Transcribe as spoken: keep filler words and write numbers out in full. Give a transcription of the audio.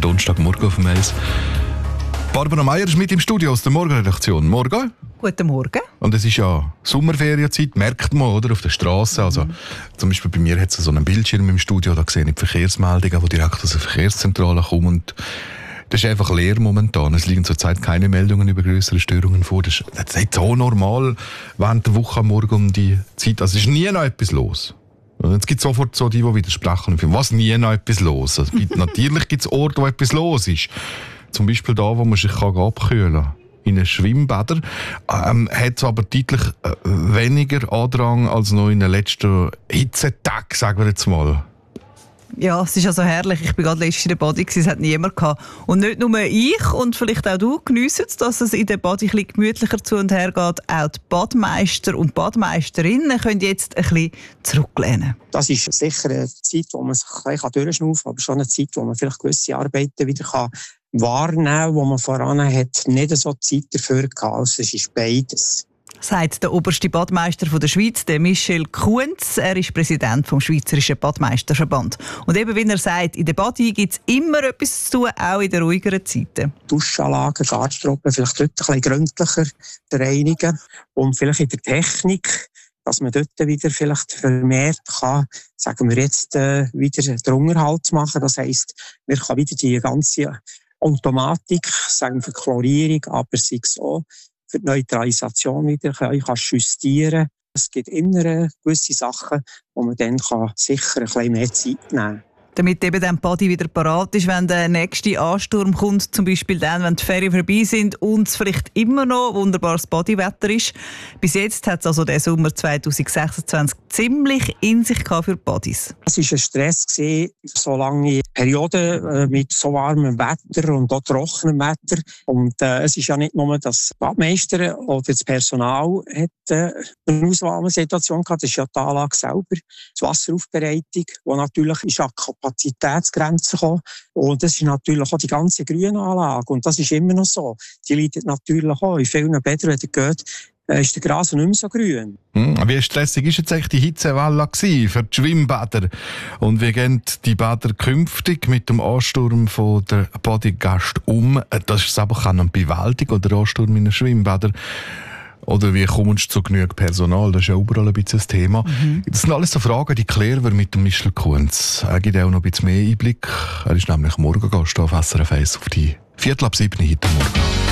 Donnerstagmorgen auf dem Eis. Barbara Meier ist mit im Studio aus der Morgenredaktion. Morgen. Guten Morgen. Und es ist ja Sommerferienzeit, merkt man, oder? Auf der Straße. Mhm. Also, zum Beispiel bei mir hat es so einen Bildschirm im Studio, da sehe ich die Verkehrsmeldungen, die direkt aus der Verkehrszentrale kommen. Und das ist einfach leer momentan. Es liegen zurzeit keine Meldungen über größere Störungen vor. Das ist, das ist nicht so normal während der Woche am Morgen um die Zeit. Also es ist nie noch etwas los. Es gibt sofort so die, die widersprechen. Was, nie noch etwas los? Es gibt, natürlich gibt es Orte, wo etwas los ist. Zum Beispiel da, wo man sich abkühlen kann. In einem Schwimmbäder. Ähm, hat es aber deutlich äh, weniger Andrang als noch in den letzten Hitzetagen, sagen wir jetzt mal. Ja, es ist also herrlich. Ich bin gerade letztens in der Body, es hat niemand gehabt. Und nicht nur ich und vielleicht auch du geniessen es, dass es in der Body ein bisschen gemütlicher zu und her geht. Auch die Badmeister und Badmeisterinnen können jetzt ein bisschen zurücklehnen. Das ist sicher eine Zeit, wo man sich ein bisschen durchschnaufen kann, aber schon eine Zeit, wo man vielleicht gewisse Arbeiten wieder kann wahrnehmen kann, wo man voran hat nicht so Zeit dafür gehabt. Also es ist beides. Sagt der oberste Badmeister der Schweiz, der Michel Kunz. Er ist Präsident vom Schweizerischen Badmeisterverband. Und eben, wie er sagt, in der Badi gibt es immer etwas zu tun, auch in den ruhigeren Zeiten. Duschanlagen, Garderobe vielleicht dort ein bisschen gründlicher reinigen und vielleicht in der Technik, dass man dort wieder vielleicht vermehrt kann, sagen wir jetzt, äh, wieder den Unterhalt machen. Das heisst, wir können wieder die ganze Automatik, sagen wir für Chlorierung, aber sei es auch für die Neutralisation wieder kann justieren. Es gibt immer gewisse Sachen, wo man dann kann sicher ein bisschen mehr Zeit nehmen kann. Damit eben dann die Body wieder parat ist, wenn der nächste Ansturm kommt, zum Beispiel dann, wenn die Ferien vorbei sind und es vielleicht immer noch wunderbares Bodywetter ist. Bis jetzt hat es also der Sommer zwanzig sechsundzwanzig ziemlich in sich gehabt für Bodys. Es war ein Stress, so lange Perioden mit so warmem Wetter und auch trockenem Wetter. Und äh, es ist ja nicht nur das Badmeister oder das Personal hat äh, eine Auswahlsituation gehabt, das ist ja die Anlage selber, die Wasseraufbereitung, die natürlich ist Kapazitätsgrenzen kommen. Und das ist natürlich auch die ganze Grünanlage. Und das ist immer noch so. Die leidet natürlich auch. In vielen Bädern, wenn ihr geht, ist der Gras nicht mehr so grün. Hm, wie stressig war jetzt eigentlich die Hitzewelle für die Schwimmbäder? Und wie gehen die Bäder künftig mit dem Ansturm von der Bodygäste um? Das ist aber auch noch bewältigen, oder Ansturm in den Schwimmbädern. Oder wie kommst du zu genügend Personal? Das ist ja überall ein bisschen das Thema. Mhm. Das sind alles so Fragen, die klären wir mit dem Michel Kunz. Er gibt auch noch ein bisschen mehr Einblick. Er ist nämlich Morgengast auf S R F eins auf die Viertel ab sieben heute Morgen.